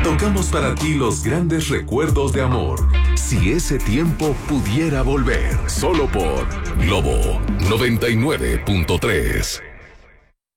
Tocamos para ti los grandes recuerdos de amor. Si ese tiempo pudiera volver. Solo por Globo 99.3.